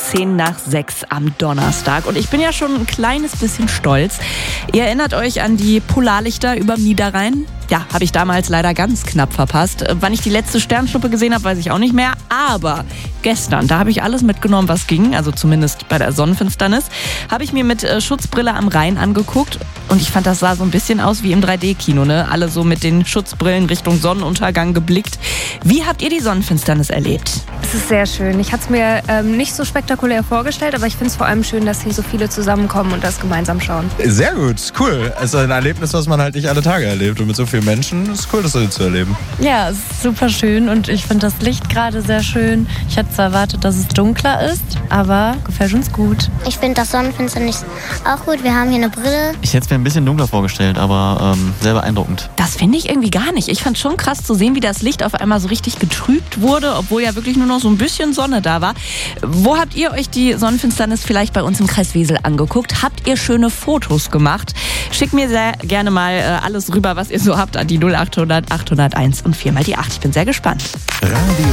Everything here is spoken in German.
5:10 am Donnerstag. Und ich bin ja schon ein kleines bisschen stolz. Ihr erinnert euch an die Polarlichter überm Niederrhein? Ja, habe ich damals leider ganz knapp verpasst. Wann ich die letzte Sternschnuppe gesehen habe, weiß ich auch nicht mehr. Aber gestern, da habe ich alles mitgenommen, was ging. Also zumindest bei der Sonnenfinsternis. Habe ich mir mit Schutzbrille am Rhein angeguckt. Und ich fand, das sah so ein bisschen aus wie im 3D-Kino, ne? Alle so mit den Schutzbrillen Richtung Sonnenuntergang geblickt. Wie habt ihr die Sonnenfinsternis erlebt? Es ist sehr schön. Ich hatte es mir nicht so spektakulär vorgestellt, aber ich finde es vor allem schön, dass hier so viele zusammenkommen und das gemeinsam schauen. Sehr gut, cool. Es ist ein Erlebnis, was man halt nicht alle Tage erlebt. Und mit so vielen Menschen ist es cool, das so zu erleben. Ja, es ist super schön und ich finde das Licht gerade sehr schön. Ich hatte zwar erwartet, dass es dunkler ist, aber gefällt uns gut. Ich finde das Sonnenfinsternis auch gut. Wir haben hier eine Brille. Ich hätte es mir ein bisschen dunkler vorgestellt, aber sehr beeindruckend. Das finde ich irgendwie gar nicht. Ich fand schon krass zu sehen, wie das Licht auf einmal so richtig getrübt wurde, obwohl ja wirklich nur noch so ein bisschen Sonne da war. Wo habt ihr euch die Sonnenfinsternis vielleicht bei uns im Kreis Wesel angeguckt? Habt ihr schöne Fotos gemacht? Schickt mir sehr gerne mal alles rüber, was ihr so habt, an die 0800 801 und 4x8. Ich bin sehr gespannt.